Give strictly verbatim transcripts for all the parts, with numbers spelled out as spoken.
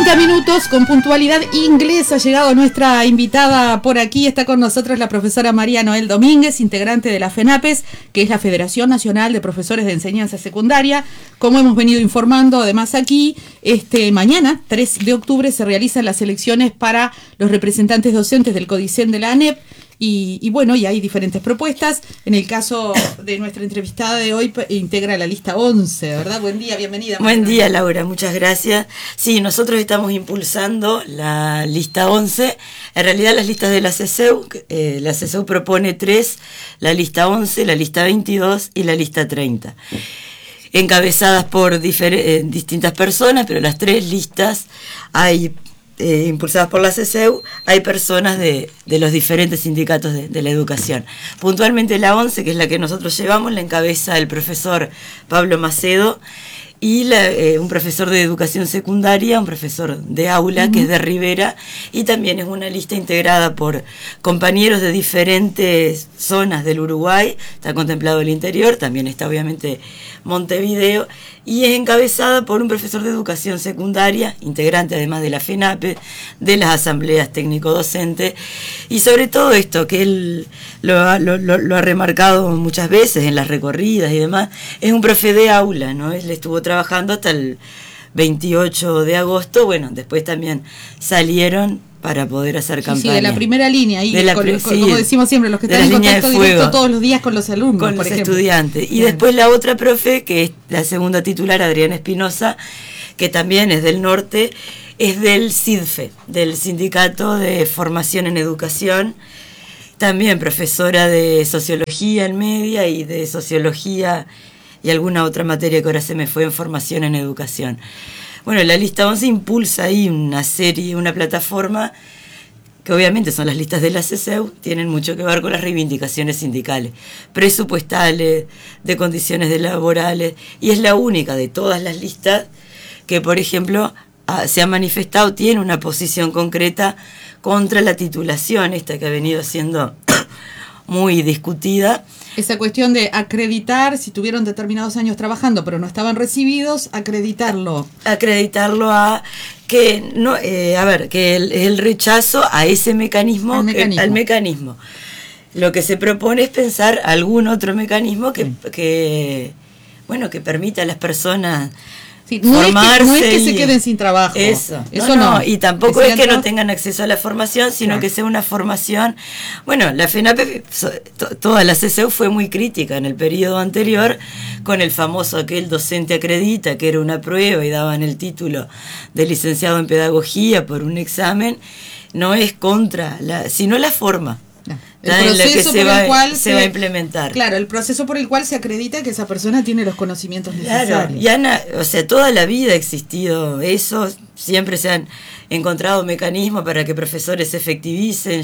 treinta minutos con puntualidad inglesa. Ha llegado nuestra invitada por aquí. Está con nosotros la profesora María Noel Domínguez, integrante de la FENAPES, que es la Federación Nacional de Profesores de Enseñanza Secundaria. Como hemos venido informando, además aquí, este mañana, tres de octubre, se realizan las elecciones para los representantes docentes del CODICEN de la ANEP. Y, y bueno, y hay diferentes propuestas. En el caso de nuestra entrevistada de hoy, integra la lista once, ¿verdad? Buen día, bienvenida. Buen día, Laura, muchas gracias. Sí, nosotros estamos impulsando la lista once. En realidad las listas de la C S E U, eh, la C S E U propone tres, la lista once, la lista veintidós y la lista treinta. Encabezadas por eh, distintas personas, pero las tres listas hay... Eh, impulsadas por la C S E U, hay personas de, de los diferentes sindicatos de, de la educación. Puntualmente la once, que es la que nosotros llevamos, la encabeza el profesor Pablo Macedo y la, eh, un profesor de educación secundaria, un profesor de aula, uh-huh. que es de Rivera, y también es una lista integrada por compañeros de diferentes zonas del Uruguay. Está contemplado el interior, también está obviamente Montevideo, y es encabezada por un profesor de educación secundaria, integrante además de la FENAPES, de las asambleas técnico-docentes, y sobre todo esto, que él lo ha, lo, lo, lo ha remarcado muchas veces en las recorridas y demás, es un profe de aula, ¿no? Él estuvo trabajando hasta el veintiocho de agosto, bueno, después también salieron para poder hacer sí, campaña. Sí, de la primera línea, ahí, de la, con, sí, con, como decimos siempre, los que están en contacto directo todos los días con los alumnos, con por los ejemplo. estudiantes. Y Bien. Después la otra profe, que es la segunda titular, Adriana Espinosa, que también es del norte, es del SIDFE, del Sindicato de Formación en Educación, también profesora de Sociología en Media y de Sociología y alguna otra materia que ahora se me fue en Formación en Educación. Bueno, la lista once impulsa ahí una serie, una plataforma que obviamente son las listas de la C S E U, tienen mucho que ver con las reivindicaciones sindicales, presupuestales, de condiciones de laborales, y es la única de todas las listas que, por ejemplo, se ha manifestado, tiene una posición concreta contra la titulación, esta que ha venido siendo muy discutida. Esa cuestión de acreditar, si tuvieron determinados años trabajando pero no estaban recibidos, acreditarlo. Acreditarlo a que, no eh, a ver, que el, el rechazo a ese mecanismo, al mecanismo. Que, al mecanismo. Lo que se propone es pensar algún otro mecanismo que, sí. que bueno, que permita a las personas... Sí, no, formarse es que, no es que y, se queden sin trabajo. Eso, eso no, no, no. Y tampoco que es que tra- no tengan acceso a la formación, sino claro. que sea una formación. Bueno, la FENAPES, to, toda la C S E U fue muy crítica en el periodo anterior con el famoso aquel docente acredita, que era una prueba y daban el título de licenciado en pedagogía por un examen. No es contra, la, sino la forma. El proceso en la que por se el va, cual se, se va a implementar. Claro, el proceso por el cual se acredita que esa persona tiene los conocimientos necesarios. Claro, y Ana, o sea, toda la vida ha existido eso, siempre se han encontrado mecanismos para que profesores se efectivicen.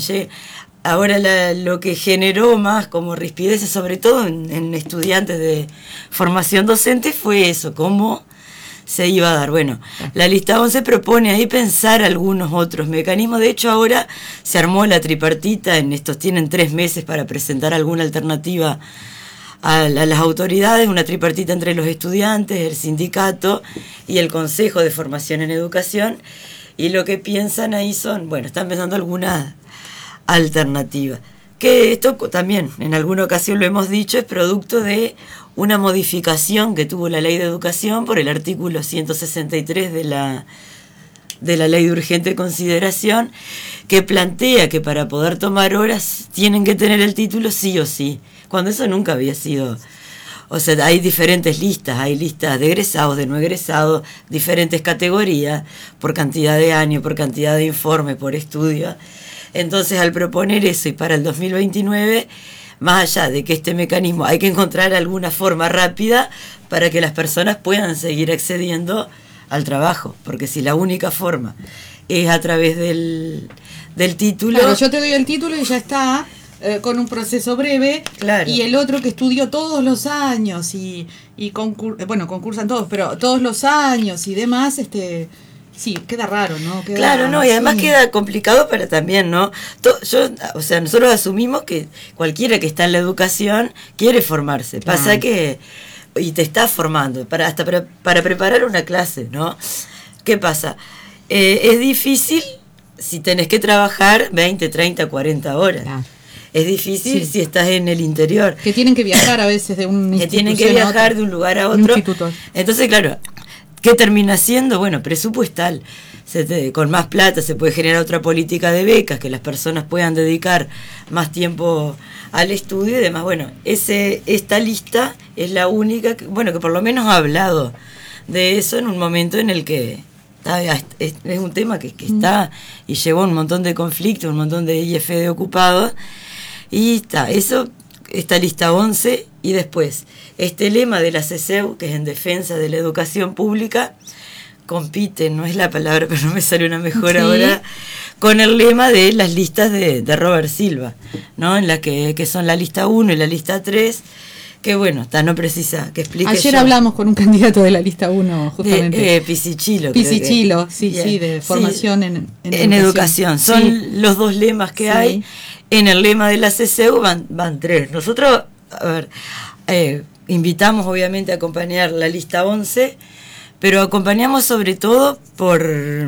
Ahora la, lo que generó más como rispideces, sobre todo en, en estudiantes de formación docente, fue eso, cómo se iba a dar. Bueno, la lista once propone ahí pensar algunos otros mecanismos. De hecho, ahora se armó la tripartita, en estos tienen tres meses para presentar alguna alternativa a, a las autoridades, una tripartita entre los estudiantes, el sindicato y el Consejo de Formación en Educación, y lo que piensan ahí son, bueno, están pensando alguna alternativa. Que esto también, en alguna ocasión lo hemos dicho, es producto de una modificación que tuvo la Ley de Educación por el artículo ciento sesenta y tres de la, de la Ley de Urgente Consideración, que plantea que para poder tomar horas tienen que tener el título sí o sí, cuando eso nunca había sido. O sea, hay diferentes listas, hay listas de egresados, de no egresados, diferentes categorías, por cantidad de años, por cantidad de informe, por estudio. Entonces, al proponer eso y para el dos mil veintinueve, más allá de que este mecanismo hay que encontrar alguna forma rápida para que las personas puedan seguir accediendo al trabajo, porque si la única forma es a través del, del título... Claro, yo te doy el título y ya está, eh, con un proceso breve, claro. Y el otro que estudió todos los años y, y concur- bueno, concursan todos, pero todos los años y demás, este... Sí, queda raro, ¿no? Queda, claro, no, y además sí. queda complicado para también, ¿no? To, yo, o sea, nosotros asumimos que cualquiera que está en la educación quiere formarse. Claro. Pasa que, y te está formando, para hasta para, para preparar una clase, ¿no? ¿Qué pasa? Eh, es difícil si tenés que trabajar veinte, treinta, cuarenta horas. Claro. Es difícil sí. si estás en el interior. Que tienen que viajar a veces de un Que tienen que viajar de un lugar a otro. Entonces, claro, ¿qué termina siendo? Bueno, presupuestal. Se te, con más plata se puede generar otra política de becas, que las personas puedan dedicar más tiempo al estudio y demás. Bueno, ese esta lista es la única, que, bueno, que por lo menos ha hablado de eso en un momento en el que está, es, es un tema que, que está y llevó un montón de conflictos, un montón de I F D ocupados. Y está, eso, esta lista once, y después, este lema de la C S E U, que es en defensa de la educación pública, compite, no es la palabra, pero no me sale una mejor sí. ahora, con el lema de las listas de, de Robert Silva, ¿no? En la que, que son la lista uno y la lista tres, que bueno, está, no precisa que explique. Ayer yo. hablamos con un candidato de la lista uno, justamente. De, eh, Pisichilo. Pisichilo, sí, yeah. sí, de formación sí. en, en, en educación. educación. Son sí. los dos lemas que sí. hay. En el lema de la C S E U van, van tres. Nosotros, a ver, eh, invitamos obviamente a acompañar la lista once, pero acompañamos sobre todo por,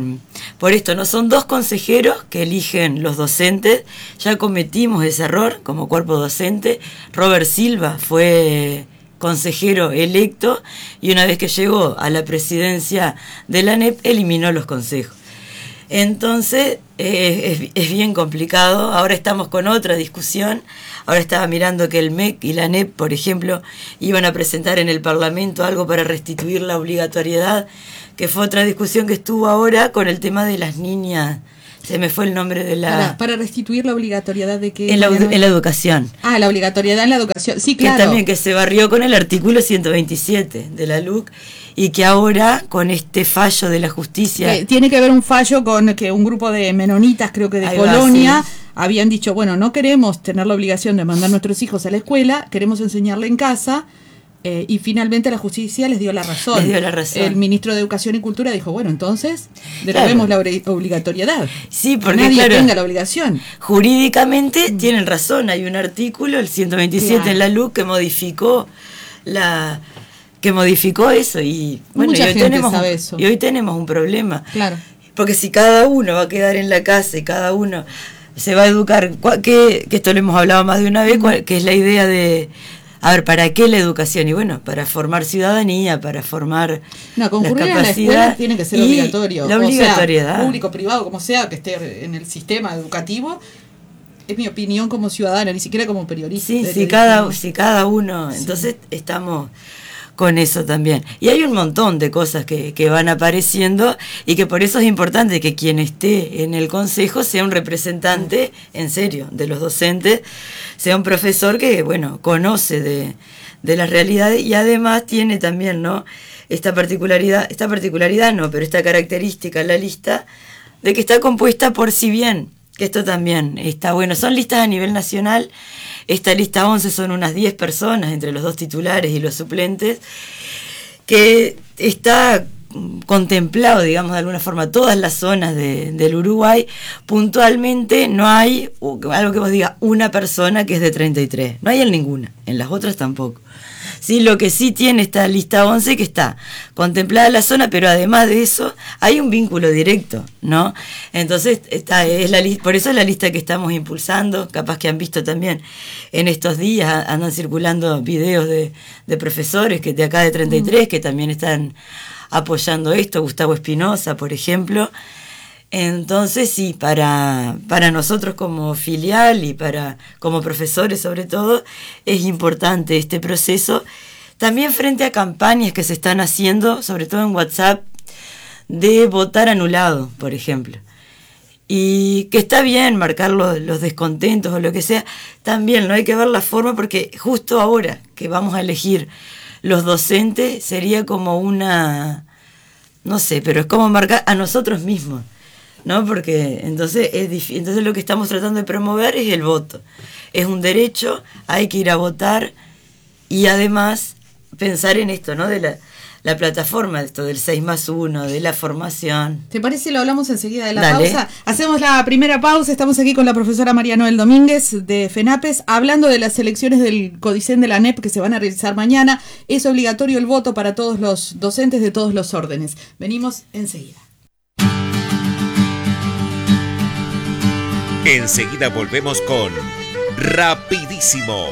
por esto, ¿no? Son dos consejeros que eligen los docentes. Ya cometimos ese error como cuerpo docente. Robert Silva fue consejero electo y una vez que llegó a la presidencia de la A N E P eliminó los consejos. Entonces eh, es, es bien complicado. Ahora estamos con otra discusión. Ahora estaba mirando que el M E C y la A N E P, por ejemplo, iban a presentar en el Parlamento algo para restituir la obligatoriedad, que fue otra discusión que estuvo ahora con el tema de las niñas. Se me fue el nombre de la... Para, para restituir la obligatoriedad de que... En la, en la educación. Ah, la obligatoriedad en la educación. Sí, claro. Que también que se barrió con el artículo ciento veintisiete de la L U C y que ahora con este fallo de la justicia... Que tiene que haber un fallo con que un grupo de menonitas, creo que de Ahí Colonia, va, sí. habían dicho, bueno, no queremos tener la obligación de mandar a nuestros hijos a la escuela, queremos enseñarle en casa... Eh, y finalmente la justicia les dio la razón. Les dio la razón. El ministro de Educación y Cultura dijo, bueno, entonces derogemos claro. la obligatoriedad. Sí, porque nadie claro, tenga la obligación. Jurídicamente mm. tienen razón. Hay un artículo, el ciento veintisiete claro. en la L U C, que modificó la que modificó eso y bueno, Mucha y hoy gente tenemos sabe un, eso. Y hoy tenemos un problema. Claro. Porque si cada uno va a quedar en la casa y cada uno se va a educar, que, que esto lo hemos hablado más de una vez, mm. que es la idea de a ver, ¿para qué la educación? Y bueno, para formar ciudadanía, para formar no, concurrir a la escuela tiene que ser obligatorio. La obligatoriedad. O sea, público, privado, como sea, que esté en el sistema educativo, es mi opinión como ciudadana, ni siquiera como periodista. Sí, si cada, si cada uno, sí. Entonces estamos con eso también. Y hay un montón de cosas que, que van apareciendo y que por eso es importante que quien esté en el consejo sea un representante, en serio, de los docentes, sea un profesor que, bueno, conoce de, de las realidades y además tiene también, ¿no? Esta particularidad, esta particularidad no, pero esta característica, la lista, de que está compuesta por, si bien, que esto también está bueno, son listas a nivel nacional. Esta lista once son unas diez personas entre los dos titulares y los suplentes, que está contemplado, digamos, de alguna forma, todas las zonas de, del Uruguay. Puntualmente no hay, algo que vos digas, una persona que es de treinta y tres. No hay en ninguna, en las otras tampoco. Sí, lo que sí tiene esta lista once, que está contemplada la zona, pero además de eso hay un vínculo directo, ¿no? Entonces, esta es la li- por eso es la lista que estamos impulsando. Capaz que han visto también en estos días, andan circulando videos de, de profesores que de acá de treinta y tres, mm. que también están apoyando esto, Gustavo Espinosa, por ejemplo. Entonces sí, para, para nosotros como filial y para como profesores sobre todo, es importante este proceso. También frente a campañas que se están haciendo, sobre todo en WhatsApp, de votar anulado, por ejemplo. Y que está bien marcar los, los descontentos o lo que sea, también no hay que ver la forma, porque justo ahora que vamos a elegir los docentes sería como una, no sé, pero es como marcar a nosotros mismos, ¿no? Porque entonces es difícil. Entonces lo que estamos tratando de promover es el voto. Es un derecho, hay que ir a votar y además pensar en esto, ¿no? De la, la plataforma, esto del seis más uno, de la formación. ¿Te parece? Lo hablamos enseguida de la Dale. pausa. Hacemos la primera pausa. Estamos aquí con la profesora María Noel Domínguez de FENAPES, hablando de las elecciones del Codicen de la A N E P que se van a realizar mañana. Es obligatorio el voto para todos los docentes de todos los órdenes. Venimos enseguida. Enseguida volvemos con Rapidísimo.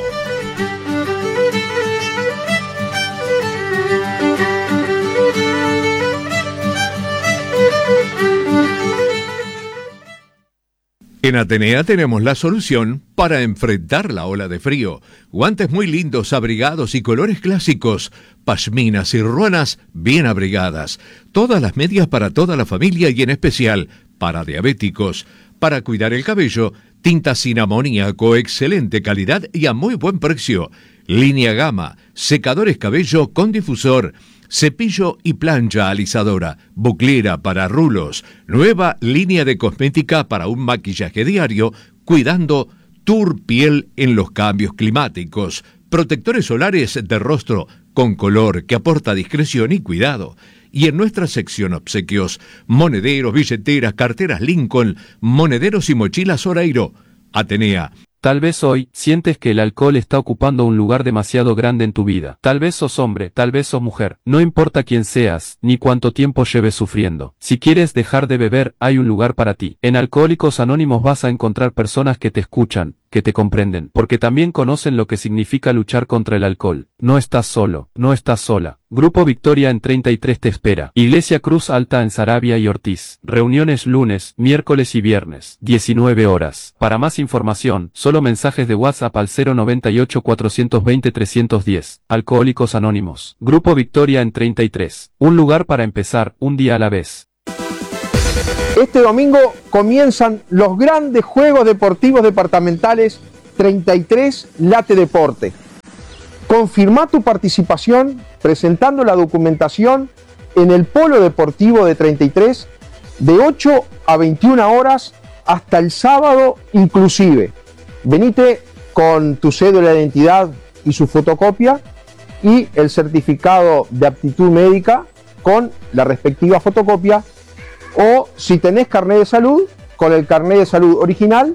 En Atenea tenemos la solución para enfrentar la ola de frío. Guantes muy lindos, abrigados y colores clásicos. Pashminas y ruanas bien abrigadas. Todas las medias para toda la familia y en especial para diabéticos. Para cuidar el cabello, tinta sin amoníaco, excelente calidad y a muy buen precio. Línea Gama, secadores cabello con difusor. Cepillo y plancha alisadora, buclera para rulos, nueva línea de cosmética para un maquillaje diario, cuidando tu piel en los cambios climáticos, protectores solares de rostro con color que aporta discreción y cuidado. Y en nuestra sección obsequios, monederos, billeteras, carteras Lincoln, monederos y mochilas Oreiro. Atenea. Tal vez hoy sientes que el alcohol está ocupando un lugar demasiado grande en tu vida. Tal vez sos hombre, tal vez sos mujer. No importa quién seas, ni cuánto tiempo lleves sufriendo. Si quieres dejar de beber, hay un lugar para ti. En Alcohólicos Anónimos vas a encontrar personas que te escuchan, que te comprenden, porque también conocen lo que significa luchar contra el alcohol. No estás solo, no estás sola. Grupo Victoria en treinta y tres te espera. Iglesia Cruz Alta en Saravia y Ortiz. Reuniones lunes, miércoles y viernes, diecinueve horas. Para más información, solo mensajes de WhatsApp al cero noventa y ocho, cuatrocientos veinte, trescientos diez. Alcohólicos Anónimos. Grupo Victoria en treinta y tres. Un lugar para empezar, un día a la vez. Este domingo comienzan los grandes Juegos Deportivos Departamentales treinta y tres Late Deporte. Confirmá tu participación presentando la documentación en el Polo Deportivo de treinta y tres de ocho a veintiuna horas hasta el sábado inclusive. Venite con tu cédula de identidad y su fotocopia y el certificado de aptitud médica con la respectiva fotocopia, o si tenés carnet de salud, con el carnet de salud original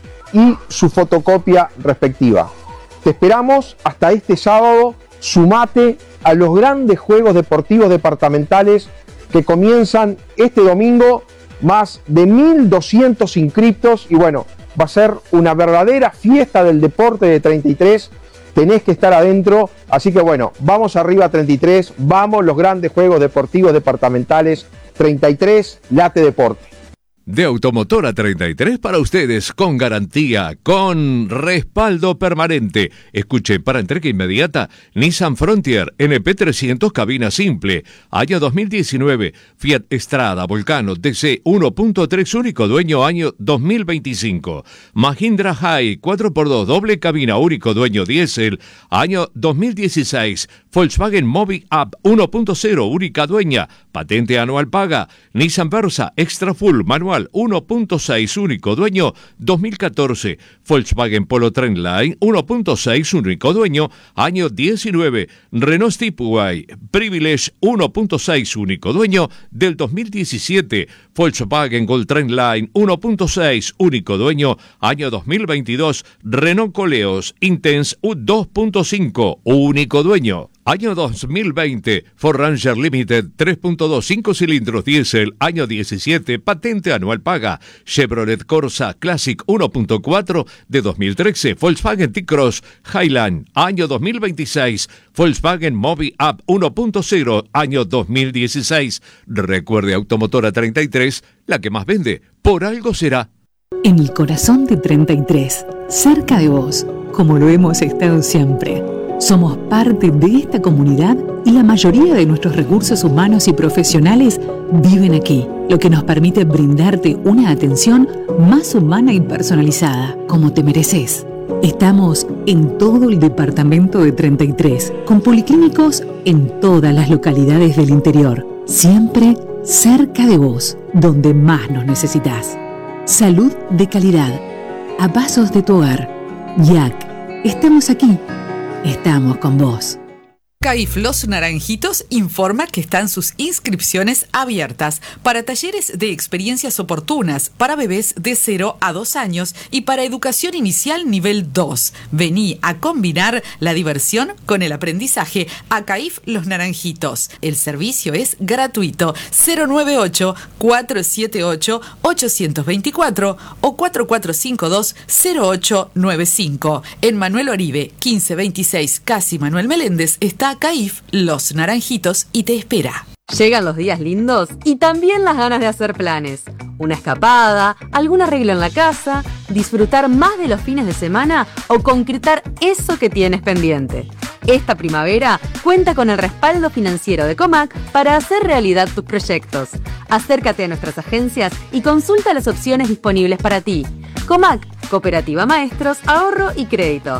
y su fotocopia respectiva. Te esperamos hasta este sábado. Sumate a los grandes Juegos Deportivos Departamentales que comienzan este domingo. Más de mil doscientos inscriptos y bueno, va a ser una verdadera fiesta del deporte de treinta y tres. Tenés que estar adentro, así que bueno, vamos arriba treinta y tres, vamos los grandes Juegos Deportivos Departamentales treinta y tres Late Deporte. De Automotora treinta y tres para ustedes, con garantía, con respaldo permanente. Escuche, para entrega inmediata, Nissan Frontier N P trescientos cabina simple, año dos mil diecinueve, Fiat Strada Volcano D C uno punto tres único dueño año dos mil veinticinco, Mahindra High cuatro por dos doble cabina único dueño diésel, año dos mil dieciséis, Volkswagen Mobi Up uno punto cero única dueña, patente anual paga, Nissan Versa Extra Full manual uno punto seis único dueño dos mil catorce, Volkswagen Polo Trendline uno punto seis único dueño año diecinueve, Renault Stepway Privilege uno punto seis único dueño del dos mil diecisiete, Volkswagen Gold Trendline uno punto seis único dueño año dos mil veintidós, Renault Coleos Intense dos punto cinco único dueño. Año dos mil veinte, Ford Ranger Limited tres punto dos cinco cilindros diésel, año diecisiete, patente anual paga. Chevrolet Corsa Classic uno punto cuatro de dos mil trece, Volkswagen T-Cross Highland, año dos mil veintiséis, Volkswagen Mobi Up uno punto cero, año dos mil dieciséis. Recuerde, Automotora treinta y tres, la que más vende, por algo será. En el corazón de treinta y tres, cerca de vos, como lo hemos estado siempre. Somos parte de esta comunidad y la mayoría de nuestros recursos humanos y profesionales viven aquí, lo que nos permite brindarte una atención más humana y personalizada, como te mereces. Estamos en todo el departamento de treinta y tres, con policlínicos en todas las localidades del interior, siempre cerca de vos, donde más nos necesitas. Salud de calidad, a pasos de tu hogar. Y A C, estamos aquí. Estamos con vos. ACAIF Los Naranjitos informa que están sus inscripciones abiertas para talleres de experiencias oportunas para bebés de cero a dos años y para educación inicial nivel dos. Vení a combinar la diversión con el aprendizaje. ACAIF Los Naranjitos. El servicio es gratuito. cero nueve ocho, cuatro siete ocho, ocho dos cuatro o cuatro cuatro cinco dos, cero ocho nueve cinco. En Manuel Oribe, quince veintiséis, casi Manuel Meléndez, está ACAIF Los Naranjitos y te espera. Llegan los días lindos y también las ganas de hacer planes. Una escapada, algún arreglo en la casa, disfrutar más de los fines de semana o concretar eso que tienes pendiente. Esta primavera cuenta con el respaldo financiero de Comac para hacer realidad tus proyectos. Acércate a nuestras agencias y consulta las opciones disponibles para ti. Comac, Cooperativa Maestros, Ahorro y Crédito.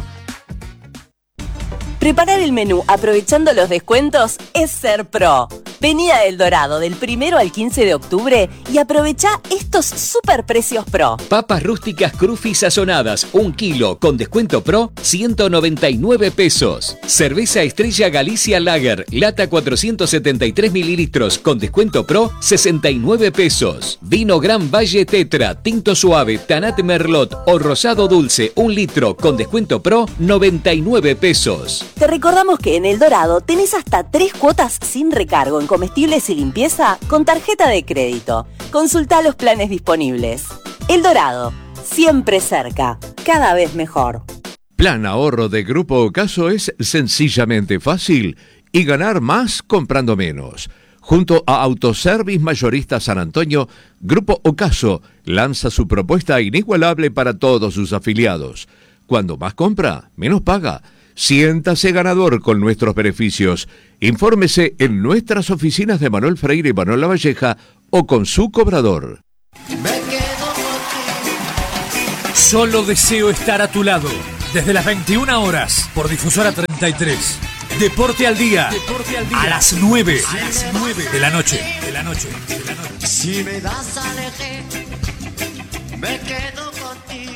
Preparar el menú aprovechando los descuentos es ser pro. Vení a El Dorado del primero al quince de octubre y aprovecha estos super precios pro. Papas rústicas Crufi sazonadas, un kilo con descuento pro, ciento noventa y nueve pesos. Cerveza Estrella Galicia Lager, lata cuatrocientos setenta y tres mililitros con descuento pro, sesenta y nueve pesos. Vino Gran Valle Tetra, tinto suave, Tanat Merlot o rosado dulce, un litro con descuento pro, noventa y nueve pesos. Te recordamos que en El Dorado tenés hasta tres cuotas sin recargo en comestibles y limpieza con tarjeta de crédito. Consultá los planes disponibles. El Dorado, siempre cerca, cada vez mejor. Plan ahorro de Grupo Ocaso es sencillamente fácil y ganar más comprando menos. Junto a Autoservice Mayorista San Antonio, Grupo Ocaso lanza su propuesta inigualable para todos sus afiliados. Cuando más compra, menos paga. Siéntase ganador con nuestros beneficios. Infórmese en nuestras oficinas de Manuel Freire y Manuel Lavalleja o con su cobrador. Solo deseo estar a tu lado. Desde las veintiuna horas por Difusora treinta y tres. Deporte al día. Deporte al día. A las nueve. A las nueve de la noche. De la noche. De la noche. Si me das a elegir, me quedo contigo.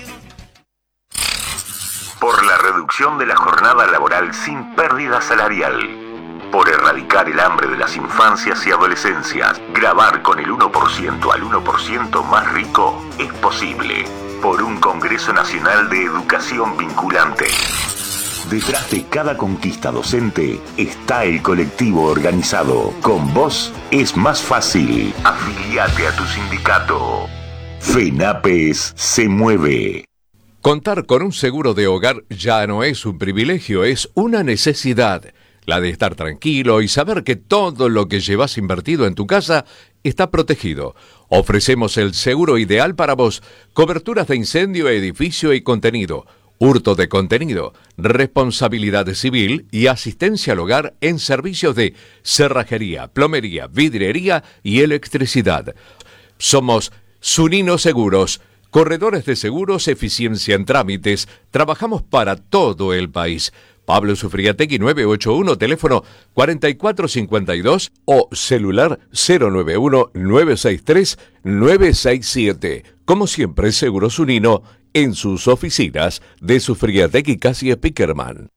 Por la reducción de la jornada laboral sin pérdida salarial. Por erradicar el hambre de las infancias y adolescencias. Grabar con el uno por ciento al uno por ciento más rico es posible. Por un Congreso Nacional de Educación Vinculante. Detrás de cada conquista docente está el colectivo organizado. Con vos es más fácil. Afiliate a tu sindicato. FENAPES se mueve. Contar con un seguro de hogar ya no es un privilegio, es una necesidad. La de estar tranquilo y saber que todo lo que llevas invertido en tu casa está protegido. Ofrecemos el seguro ideal para vos. Coberturas de incendio, edificio y contenido. Hurto de contenido, responsabilidad civil y asistencia al hogar en servicios de cerrajería, plomería, vidriería y electricidad. Somos Zunino Seguros. Corredores de seguros, eficiencia en trámites. Trabajamos para todo el país. Pablo Sufriategui nueve ocho uno, teléfono cuarenta y cuatro cincuenta y dos o celular cero nueve uno, nueve seis tres, nueve seis siete. Como siempre, Seguros Unino en sus oficinas de Sufriategui Casi Spickerman.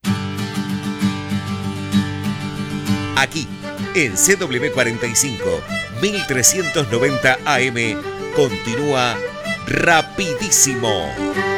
Aquí, en C W cuarenta y cinco, mil trescientos noventa A M, continúa Rapidísimo.